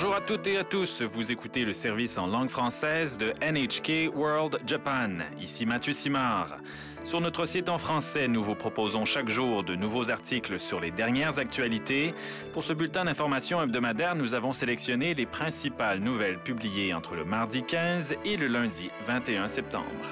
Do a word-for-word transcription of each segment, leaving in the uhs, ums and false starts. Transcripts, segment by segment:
Bonjour à toutes et à tous, vous écoutez le service en langue française de N H K World Japan. Ici Mathieu Simard. Sur notre site en français, nous vous proposons chaque jour de nouveaux articles sur les dernières actualités. Pour ce bulletin d'information hebdomadaire, nous avons sélectionné les principales nouvelles publiées entre le mardi quinze et le lundi vingt et un septembre.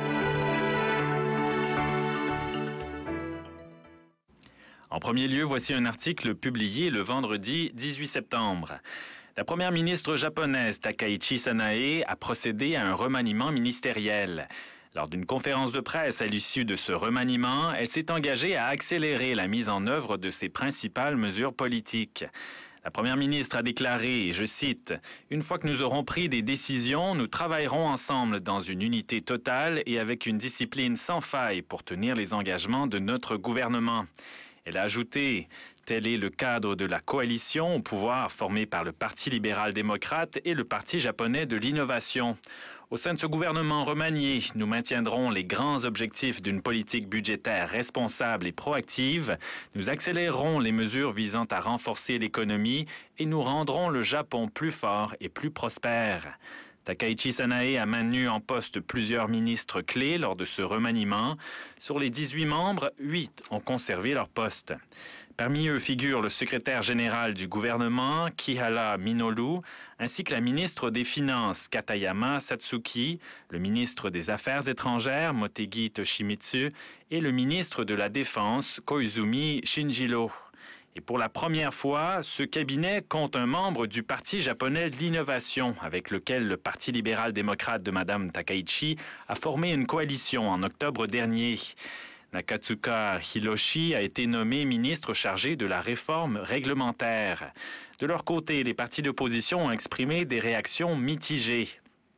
En premier lieu, voici un article publié le vendredi dix-huit septembre. La première ministre japonaise Takaichi Sanae a procédé à un remaniement ministériel. Lors d'une conférence de presse à l'issue de ce remaniement, elle s'est engagée à accélérer la mise en œuvre de ses principales mesures politiques. La première ministre a déclaré, et je cite, « Une fois que nous aurons pris des décisions, nous travaillerons ensemble dans une unité totale et avec une discipline sans faille pour tenir les engagements de notre gouvernement. » Elle a ajouté, tel est le cadre de la coalition au pouvoir formée par le Parti libéral-démocrate et le Parti japonais de l'innovation. Au sein de ce gouvernement remanié, nous maintiendrons les grands objectifs d'une politique budgétaire responsable et proactive, nous accélérerons les mesures visant à renforcer l'économie et nous rendrons le Japon plus fort et plus prospère. Takaichi Sanae a maintenu en poste plusieurs ministres clés lors de ce remaniement. Sur les dix-huit membres, huit ont conservé leur poste. Parmi eux figure le secrétaire général du gouvernement, Kihara Minoru, ainsi que la ministre des Finances, Katayama Satsuki, le ministre des Affaires étrangères, Motegi Toshimitsu, et le ministre de la Défense, Koizumi Shinjiro. Et pour la première fois, ce cabinet compte un membre du Parti japonais de l'innovation, avec lequel le Parti libéral-démocrate de Mme Takaichi a formé une coalition en octobre dernier. Nakatsuka Hiroshi a été nommé ministre chargé de la réforme réglementaire. De leur côté, les partis d'opposition ont exprimé des réactions mitigées.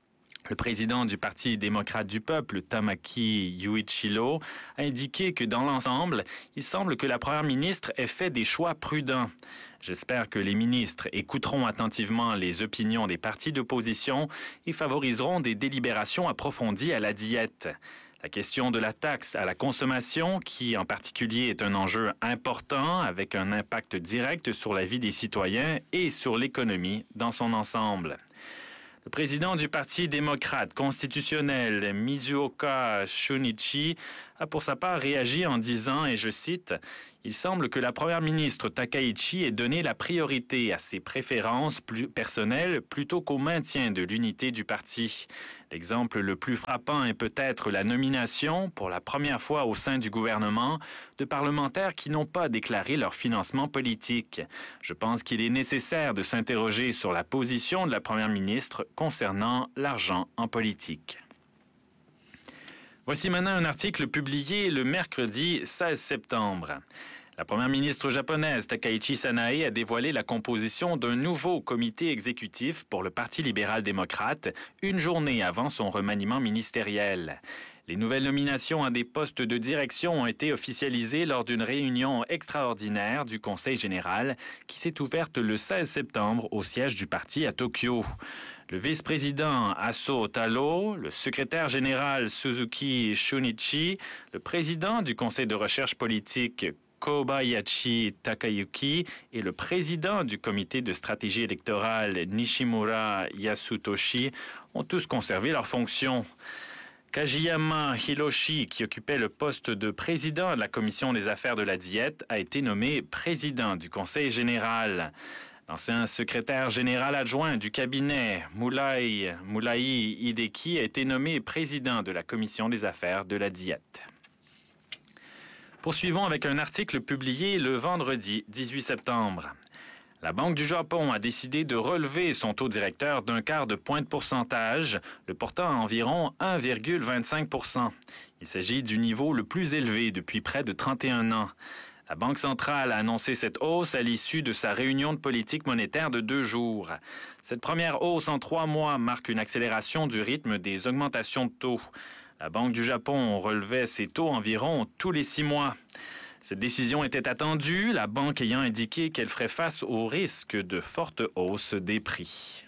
Le président du Parti démocrate du peuple, Tamaki Yuichiro, a indiqué que dans l'ensemble, il semble que la première ministre ait fait des choix prudents. J'espère que les ministres écouteront attentivement les opinions des partis d'opposition et favoriseront des délibérations approfondies à la diète. La question de la taxe à la consommation, qui en particulier est un enjeu important avec un impact direct sur la vie des citoyens et sur l'économie dans son ensemble. Le président du Parti démocrate constitutionnel, Mizuoka Shunichi, a pour sa part réagi en disant, et je cite, « Il semble que la première ministre Takaichi ait donné la priorité à ses préférences plus personnelles plutôt qu'au maintien de l'unité du parti. L'exemple le plus frappant est peut-être la nomination, pour la première fois au sein du gouvernement, de parlementaires qui n'ont pas déclaré leur financement politique. Je pense qu'il est nécessaire de s'interroger sur la position de la première ministre concernant l'argent en politique. » Voici maintenant un article publié le mercredi seize septembre. La première ministre japonaise Takaichi Sanae a dévoilé la composition d'un nouveau comité exécutif pour le Parti libéral-démocrate une journée avant son remaniement ministériel. Les nouvelles nominations à des postes de direction ont été officialisées lors d'une réunion extraordinaire du Conseil général qui s'est ouverte le seize septembre au siège du parti à Tokyo. Le vice-président Aso Taro, le secrétaire général Suzuki Shunichi, le président du Conseil de recherche politique Kobayashi Takayuki et le président du comité de stratégie électorale Nishimura Yasutoshi ont tous conservé leurs fonctions. Kajiyama Hiroshi, qui occupait le poste de président de la commission des affaires de la diète, a été nommé président du Conseil général. L'ancien secrétaire général adjoint du cabinet, Mulai, Mulai Hideki, a été nommé président de la commission des affaires de la diète. Poursuivons avec un article publié le vendredi dix-huit septembre. La Banque du Japon a décidé de relever son taux directeur d'un quart de point de pourcentage, le portant à environ un virgule vingt-cinq pour cent. Il s'agit du niveau le plus élevé depuis près de trente et un ans. La Banque centrale a annoncé cette hausse à l'issue de sa réunion de politique monétaire de deux jours. Cette première hausse en trois mois marque une accélération du rythme des augmentations de taux. La Banque du Japon relevait ses taux environ tous les six mois. Cette décision était attendue, la banque ayant indiqué qu'elle ferait face au risque de forte hausse des prix.